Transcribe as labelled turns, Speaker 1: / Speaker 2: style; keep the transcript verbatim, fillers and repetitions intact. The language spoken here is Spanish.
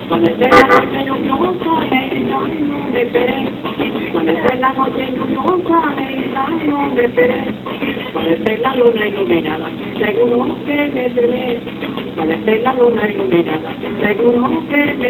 Speaker 1: Cuando esté la noche lluviosa, no me esperé. Cuando esté la noche lluviosa, no me esperé. Cuando esté la luna iluminada, seguro que me veré. Cuando esté la luna iluminada, seguro que me